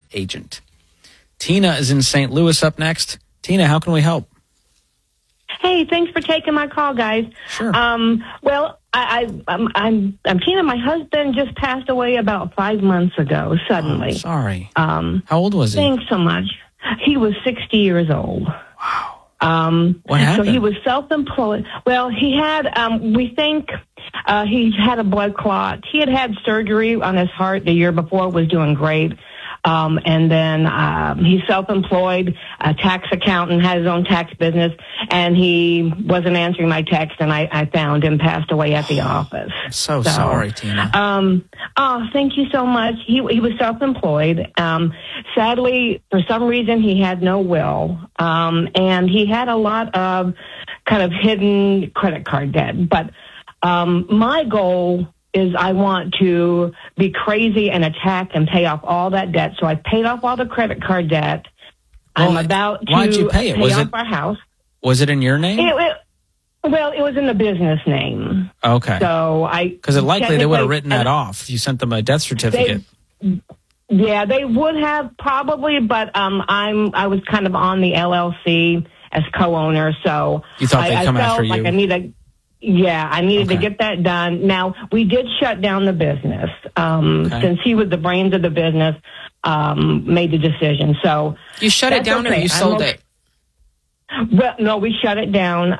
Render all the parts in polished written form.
agent. Tina is in St. Louis up next. Tina, how can we help? Hey, thanks for taking my call, guys. Sure. Well, I'm Tina. My husband just passed away about 5 months ago, suddenly. Oh, sorry. How old was he? Thanks so much. He was 60 years old. Wow. What happened? So he was self-employed. Well, he had, we think he had a blood clot. He had surgery on his heart the year before, was doing great. And then he's self-employed, a tax accountant, had his own tax business, and he wasn't answering my text, and I found him passed away at the office. I'm so sorry, Tina. Thank you so much. He was self-employed. Sadly, for some reason, he had no will, and he had a lot of kind of hidden credit card debt. But my goal is I want to be crazy and attack and pay off all that debt. So I paid off all the credit card debt. Well, I'm about to why'd you pay it? pay off our house. Was it in your name? Well, it was in the business name. Okay. So because likely they would have written that off. You sent them a death certificate. Yeah, they would have probably, but I was kind of on the LLC as co-owner, so you thought they'd come after you. Like I needed to get that done. Now, we did shut down the business. Since he was the brains of the business, made the decision. So you shut it down or you sold it? Well, no, we shut it down.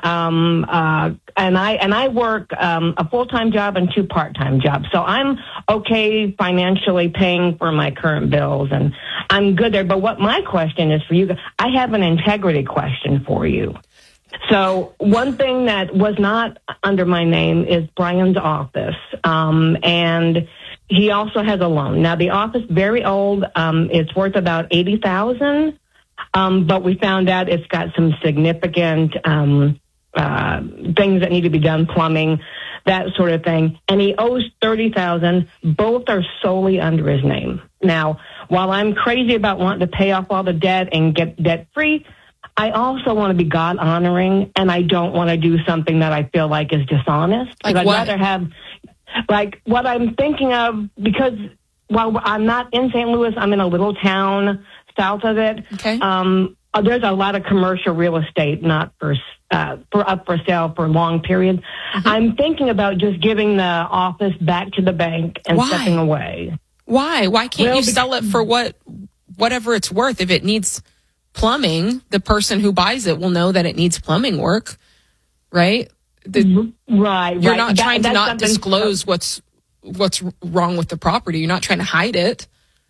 And I work a full-time job and 2 part-time jobs. So I'm okay financially paying for my current bills, and I'm good there. But what my question is for you, I have an integrity question for you. So one thing that was not under my name is Brian's office, and he also has a loan. Now, the office, very old. It's worth about $80,000, but we found out it's got some significant things that need to be done, plumbing, that sort of thing. And he owes $30,000. Both are solely under his name. Now, while I'm crazy about wanting to pay off all the debt and get debt-free, I also want to be God-honoring, and I don't want to do something that I feel like is dishonest. Like I'd what? rather have, like, what I'm thinking of, because while I'm not in St. Louis, I'm in a little town south of it. Okay. There's a lot of commercial real estate not for up for sale for long periods. Mm-hmm. I'm thinking about just giving the office back to the bank and stepping away. Why? Why can't you sell it for whatever it's worth? If it needs plumbing, the person who buys it will know that it needs plumbing work, right? Right. You're not trying to not disclose what's wrong with the property. You're not trying to hide it.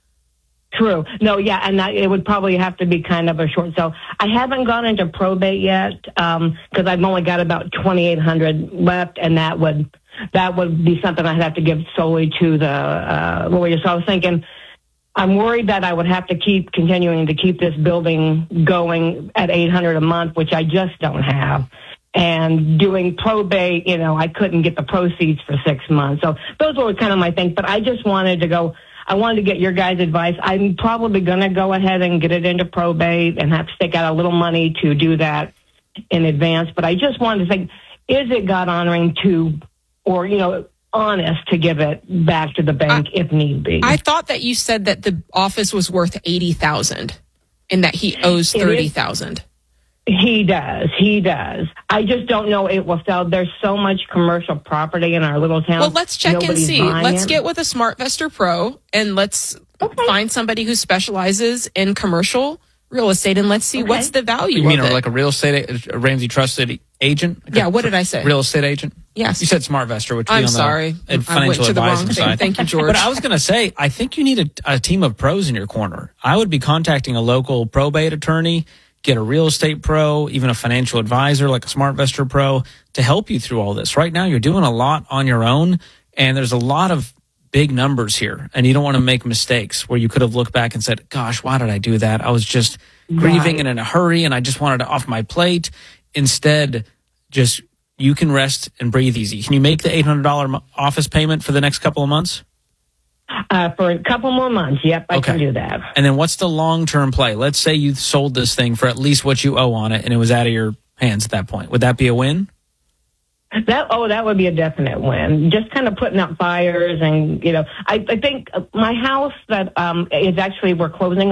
True. No, yeah, and it would probably have to be kind of a short sale. I haven't gone into probate yet because I've only got about $2,800 left, and that would be something I'd have to give solely to the lawyer. So I was thinking, I'm worried that I would have to keep continuing to keep this building going at $800 a month, which I just don't have. And doing probate, I couldn't get the proceeds for 6 months. So those were kind of my things. But I just wanted to get your guys' advice. I'm probably going to go ahead and get it into probate and have to take out a little money to do that in advance. But I just wanted to think, is it God honoring honest to give it back to the bank if need be? I thought that you said that the office was worth $80,000 and that he owes $30,000. He does. I just don't know it will sell. There's so much commercial property in our little town. Well, let's check and see. Let's get with a SmartVestor Pro and let's find somebody who specializes in commercial real estate, and let's see what's the value of it. You mean like a real estate, a Ramsey trusted agent? Yeah, what did I say? Real estate agent? Yes. You said SmartVestor, which I'm sorry. Financial I went to the wrong advising thing. side. Thank you, George. But I was going to say, I think you need a team of pros in your corner. I would be contacting a local probate attorney, get a real estate pro, even a financial advisor like a SmartVestor Pro to help you through all this. Right now, you're doing a lot on your own, and there's a lot of big numbers here, and you don't want to make mistakes where you could have looked back and said, gosh, why did I do that? I was just grieving and in a hurry, and I just wanted it off my plate. Instead, just you can rest and breathe easy. Can you make the $800 office payment for the next couple of months? For a couple more months, yep, I can do that. And then what's the long-term play? Let's say you sold this thing for at least what you owe on it, and it was out of your hands at that point. Would that be a win? That would be a definite win. Just kind of putting out fires, and I think my house that is actually we're closing